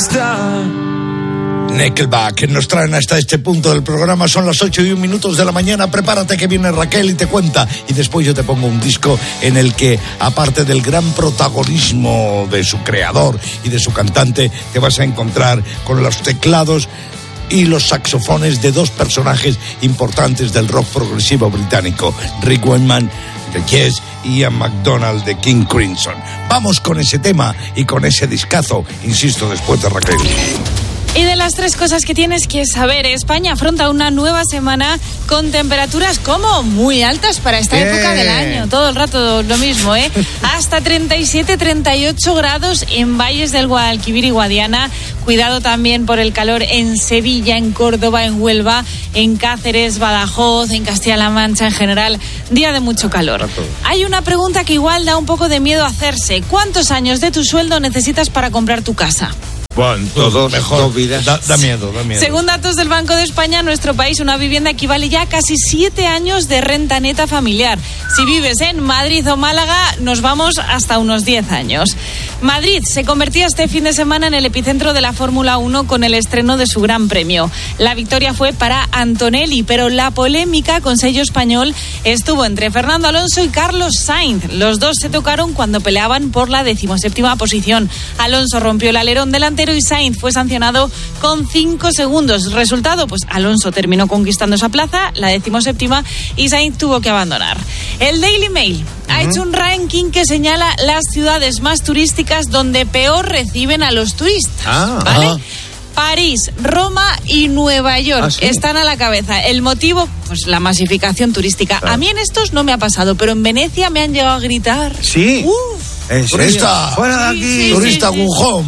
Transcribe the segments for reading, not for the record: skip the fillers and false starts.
Nickelback nos traen hasta este punto del programa. Son las 8:01 de la mañana. Prepárate que viene Raquel y te cuenta. Y después yo te pongo un disco en el que, aparte del gran protagonismo de su creador y de su cantante, te vas a encontrar con los teclados y los saxofones de dos personajes importantes del rock progresivo británico, Rick Wakeman de Yes y Ian McDonald de King Crimson. Vamos con ese tema y con ese discazo, insisto, después de Raquel. Y de las tres cosas que tienes que saber, España afronta una nueva semana con temperaturas como muy altas para esta época del año. Todo el rato lo mismo, ¿eh? Hasta 37, 38 grados en valles del Guadalquivir y Guadiana. Cuidado también por el calor en Sevilla, en Córdoba, en Huelva, en Cáceres, Badajoz, en Castilla-La Mancha en general. Día de mucho calor. Hay una pregunta que igual da un poco de miedo hacerse. ¿Cuántos años de tu sueldo necesitas para comprar tu casa? Bueno, todos mejor. Dos vidas. Da miedo. Según datos del Banco de España, en nuestro país una vivienda equivale ya a casi 7 años de renta neta familiar. Si vives en Madrid o Málaga, nos vamos hasta unos 10 años. Madrid se convertía este fin de semana en el epicentro de la Fórmula 1 con el estreno de su Gran Premio. La victoria fue para Antonelli, pero la polémica con sello español estuvo entre Fernando Alonso y Carlos Sainz. Los dos se tocaron cuando peleaban por la 17ª posición. Alonso rompió el alerón delantero y Sainz fue sancionado con 5 segundos. Resultado, pues Alonso terminó conquistando esa plaza, la 17ª, y Sainz tuvo que abandonar. El Daily Mail ha hecho un ranking que señala las ciudades más turísticas donde peor reciben a los turistas, ¿vale? París, Roma y Nueva York están a la cabeza. El motivo, pues la masificación turística. Claro. A mí en estos no me ha pasado, pero en Venecia me han llegado a gritar. Sí. Turista, fuera de aquí. Turista agujón.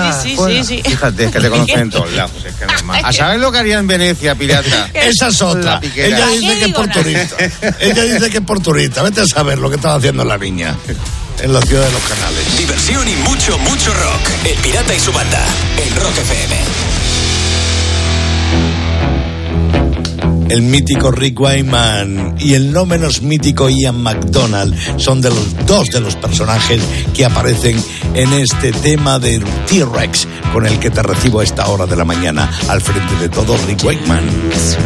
Sí. Fíjate, es que te conocen en todos lados. Es que normal. ¿A saber lo que haría en Venecia, pirata? Esa es otra. Ella dice que es por turista. Ella dice que es por turista. Vete a saber lo que estaba haciendo la niña en la ciudad de los canales. Diversión y mucho rock. El Pirata y su banda. En Rock FM. El mítico Rick Wakeman y el no menos mítico Ian McDonald son dos de los personajes que aparecen en este tema de T-Rex con el que te recibo a esta hora de la mañana. Al frente de todo, Rick Wakeman.